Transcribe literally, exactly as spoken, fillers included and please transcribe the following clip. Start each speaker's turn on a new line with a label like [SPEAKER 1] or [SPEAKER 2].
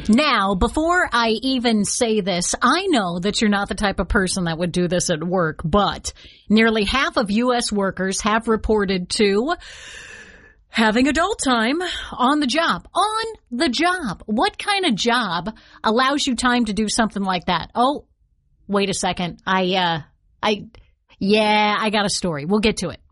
[SPEAKER 1] Now, before I even say this, I know that you're not the type of person that would do this at work, but nearly half of U S workers have reported to having adult time on the job. On the job. What kind of job allows you time to do something like that? Oh, wait a second. I, uh, I, yeah, I got a story. We'll get to it.